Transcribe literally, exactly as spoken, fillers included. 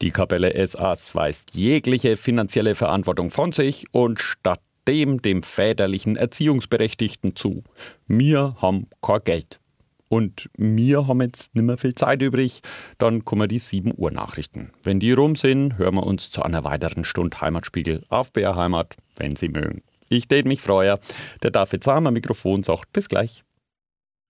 Die Kapelle S As weist jegliche finanzielle Verantwortung von sich und statt dem dem väterlichen Erziehungsberechtigten zu. Wir haben kein Geld. Und wir haben jetzt nicht mehr viel Zeit übrig, dann kommen die sieben Uhr Nachrichten. Wenn die rum sind, hören wir uns zu einer weiteren Stunde Heimatspiegel auf B R Heimat, wenn Sie mögen. Ich tät mich freuen. Der David Sam am Mikrofon sagt bis gleich.